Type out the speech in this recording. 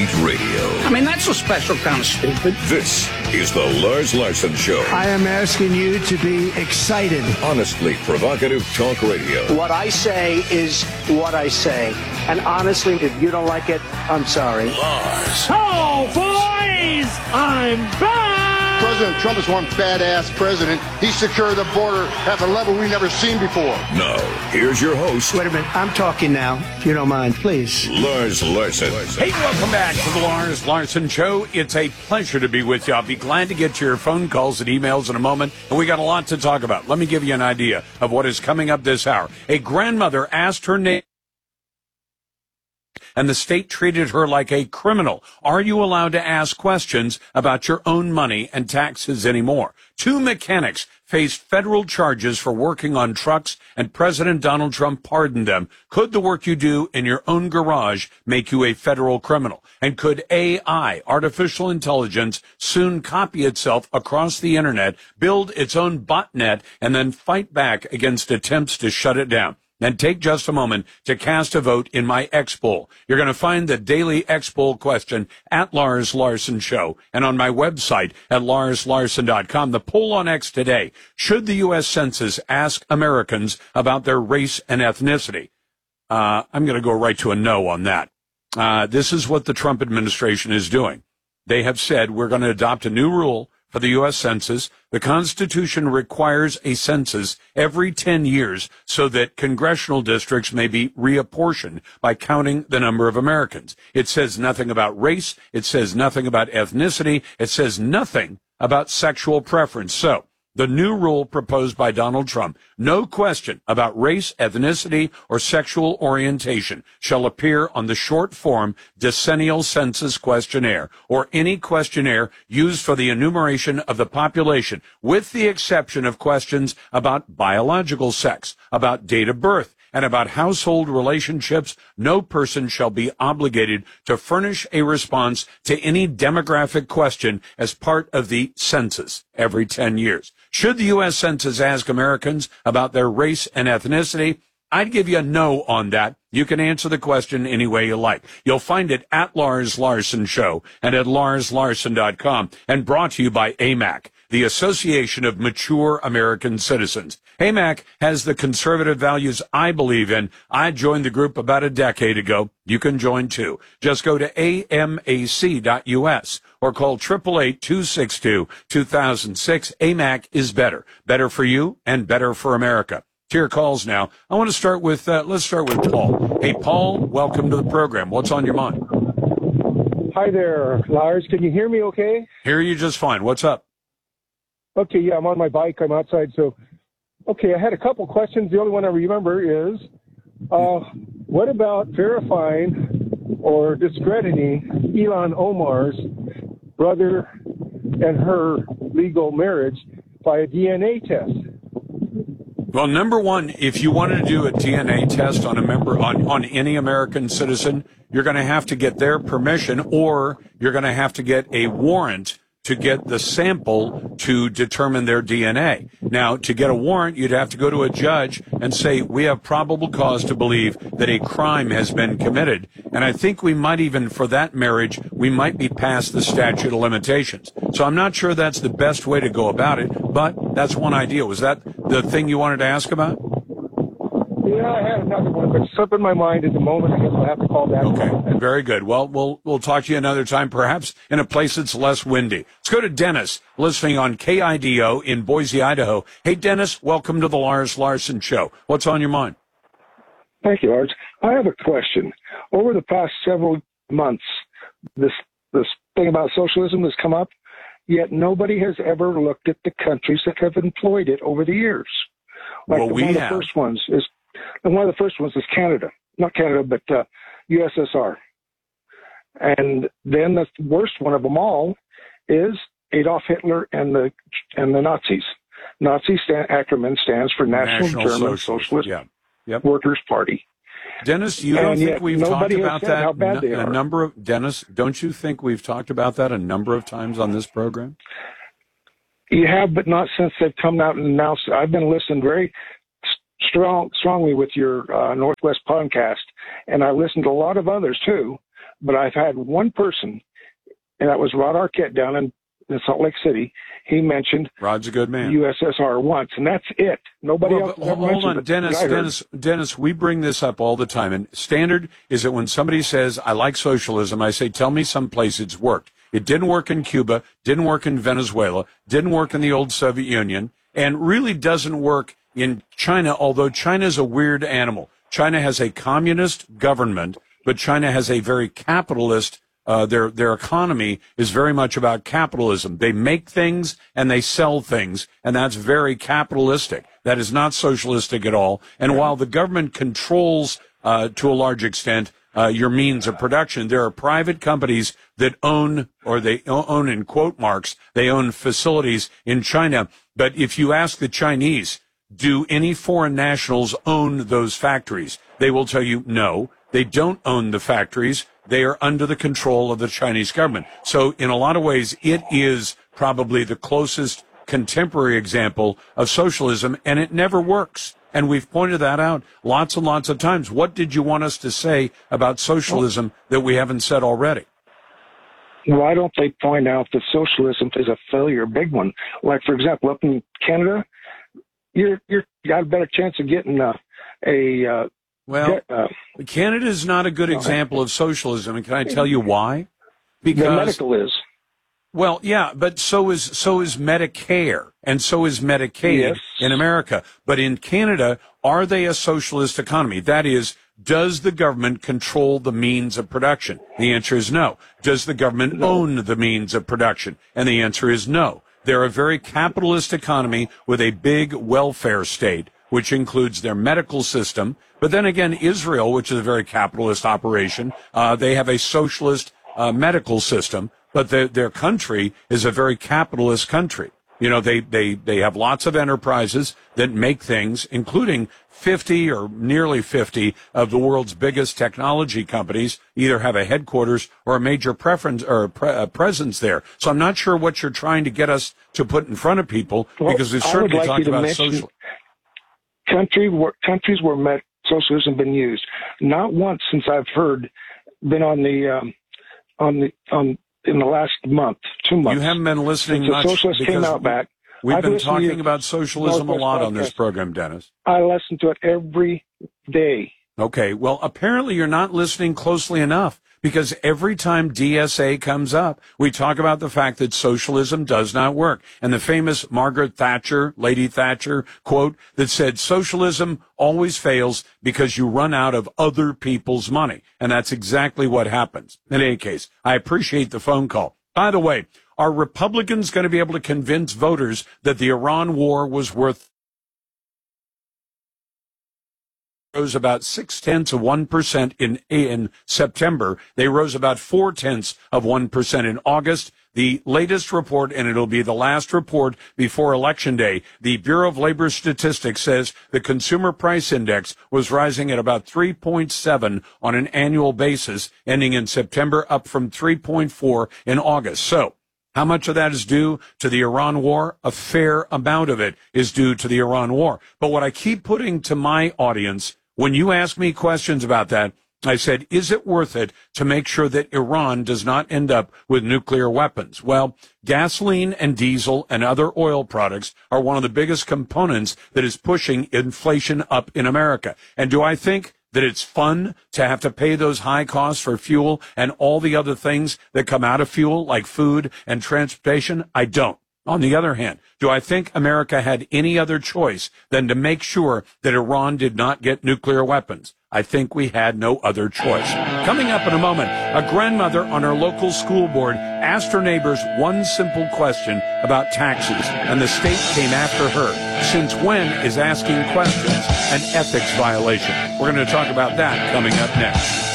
Radio. I mean, that's a special kind of stupid. This is the Lars Larson Show. I am asking you to be excited. Honestly provocative talk radio. What I say is what I say. And honestly, if you don't like it, I'm sorry. Lars. Oh, boys! I'm back! President Trump is one badass president. He secured the border at a level we've never seen before. Now, here's your host. Wait a minute. I'm talking now, if you don't mind, please. Lars Larson. Hey, welcome back to the Lars Larson Show. It's a pleasure to be with you. I'll be glad to get your phone calls and emails in a moment. And we got a lot to talk about. Let me give you an idea of what is coming up this hour. A grandmother asked her neighbor, and the state treated her like a criminal. Are you allowed to ask questions about your own money and taxes anymore? 2 mechanics faced federal charges for working on trucks, and President Donald Trump pardoned them. Could the work you do in your own garage make you a federal criminal? And could AI, artificial intelligence, soon copy itself across the internet, build its own botnet, and then fight back against attempts to shut it down? And take just a moment to cast a vote in my X poll. You're going to find the daily X poll question at Lars Larson Show and on my website at larslarson.com. The poll on X today: should the U.S. Census ask Americans about their race and ethnicity? I'm going to go right to a no on that. This is what the Trump administration is doing. They have said we're going to adopt a new rule for the U.S. Census. The Constitution requires a census every 10 years so that congressional districts may be reapportioned by counting the number of Americans. It says nothing about race. It says nothing about ethnicity. It says nothing about sexual preference. So, the new rule proposed by Donald Trump: no question about race, ethnicity, or sexual orientation shall appear on the short form decennial census questionnaire or any questionnaire used for the enumeration of the population, with the exception of questions about biological sex, about date of birth, and about household relationships. No person shall be obligated to furnish a response to any demographic question as part of the census every 10 years. Should the U.S. Census ask Americans about their race and ethnicity? I'd give you a no on that. You can answer the question any way you like. You'll find it at Lars Larson Show and at larslarson.com, and brought to you by AMAC, the Association of Mature American Citizens. AMAC has the conservative values I believe in. I joined the group about a decade ago. You can join too. Just go to amac.us or call 888-262-2006. AMAC is better. Better for you and better for America. To your calls now. I want to start with, let's start with Paul. Hey, Paul, welcome to the program. What's on your mind? Hi there, Lars. Can you hear me okay? Hear you just fine. What's up? Okay, yeah, I'm on my bike. I'm outside. So, okay, I had a couple questions. The only one I remember is, what about verifying or discrediting Ilhan Omar's brother and her legal marriage by a DNA test? Well, number one, if you wanted to do a DNA test on a member, on any American citizen, you're going to have to get their permission, or you're going to have to get a warrant to get the sample to determine their DNA. Now, to get a warrant, you'd have to go to a judge and say, we have probable cause to believe that a crime has been committed. And I think we might even, for that marriage, we might be past the statute of limitations. So I'm not sure that's the best way to go about it, but that's one idea. Was that the thing you wanted to ask about? Yeah, I had another one, but it's slipping my mind at the moment. I guess I'll have to call back. Okay, very good. Well, we'll talk to you another time, perhaps in a place that's less windy. Let's go to Dennis, listening on KIDO in Boise, Idaho. Hey, Dennis, welcome to the Lars Larson Show. What's on your mind? Thank you, Lars. I have a question. Over the past several months, this thing about socialism has come up, yet nobody has ever looked at the countries that have employed it over the years. Like well, one of the first ones is Canada. Not Canada, but USSR. And then the worst one of them all is Adolf Hitler and the Nazis. Acronym stands for National German Socialist Workers' Party. Dennis, you don't think we've talked about that a number of Dennis? Don't you think we've talked about that a number of times on this program? You have, but not since they've come out and announced it. I've been listening very strongly with your Northwest podcast, and I listened to a lot of others too. but I've had one person, and that was Rod Arquette down in Salt Lake City. He mentioned Rod's a good man. USSR once, and that's it. Nobody else ever hold on, mentioned Dennis, we bring this up all the time. And standard is that when somebody says, I like socialism, I say, tell me some place it's worked. It didn't work in Cuba, didn't work in Venezuela, didn't work in the old Soviet Union, and really doesn't work in China, although China is a weird animal. China has a communist government, but China has a very capitalist their economy is very much about capitalism. They make things and they sell things, and that's very capitalistic. That is not socialistic at all. And while the government controls, to a large extent, your means of production, there are private companies that own, or they own in quote marks, they own facilities in China. But if you ask the Chinese, do any foreign nationals own those factories? They will tell you no, they don't own the factories. They are under the control of the Chinese government. So in a lot of ways, it is probably the closest contemporary example of socialism, and it never works. And we've pointed that out lots and lots of times. What did you want us to say about socialism that we haven't said already? Why don't they point out that socialism is a failure, a big one? Like, for example, up in Canada, you're got a better chance of getting Canada is not a good example of socialism, and can I tell you why? Because the medical is. Well, yeah, but so is Medicare, and so is Medicaid in America. But in Canada, are they a socialist economy? That is, does the government control the means of production? The answer is no. Does the government own the means of production? And the answer is no. They're a very capitalist economy with a big welfare state, which includes their medical system. But then again, Israel, which is a very capitalist operation, they have a socialist medical system, but their country is a very capitalist country. You know, they have lots of enterprises that make things, including 50 or nearly 50 of the world's biggest technology companies either have a headquarters or a major preference or presence there. So I'm not sure what you're trying to get us to put in front of people, because we've certainly talked about socialism. Countries where socialism been used, not once since I've been on in the last month, 2 months. You haven't been listening since much the socialists came out back. We've been talking about socialism a lot on this program, Dennis. I listen to it every day. Okay, well, apparently you're not listening closely enough, because every time DSA comes up, we talk about the fact that socialism does not work. And the famous Margaret Thatcher, Lady Thatcher quote that said, socialism always fails because you run out of other people's money. And that's exactly what happens. In any case, I appreciate the phone call. By the way, are Republicans going to be able to convince voters that the Iran war was worth rose about 0.6% in September. They rose about 0.4% in August. The latest report, and it'll be the last report before Election Day, the Bureau of Labor Statistics says the Consumer Price Index was rising at about 3.7 on an annual basis, ending in September, up from 3.4 in August. So, how much of that is due to the Iran war? A fair amount of it is due to the Iran war. But what I keep putting to my audience, when you ask me questions about that, I said, is it worth it to make sure that Iran does not end up with nuclear weapons? Well, gasoline and diesel and other oil products are one of the biggest components that is pushing inflation up in America. And do I think that it's fun to have to pay those high costs for fuel and all the other things that come out of fuel, like food and transportation? I don't. On the other hand, do I think America had any other choice than to make sure that Iran did not get nuclear weapons? I think we had no other choice. Coming up in a moment, a grandmother on her local school board asked her neighbors one simple question about taxes, and the state came after her. Since when is asking questions an ethics violation? We're going to talk about that coming up next.